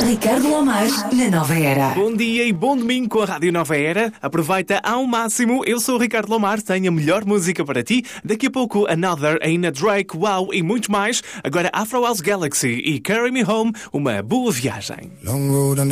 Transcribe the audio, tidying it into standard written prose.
Ricardo Lomar, na Nova Era. Bom dia e bom domingo com a Rádio Nova Era. Aproveita ao máximo. Eu sou o Ricardo Lomar, tenho a melhor música para ti. Daqui a pouco, Another, ainda Drake, Wow e muito mais. Agora Afro House Galaxy e Carry Me Home, uma boa viagem.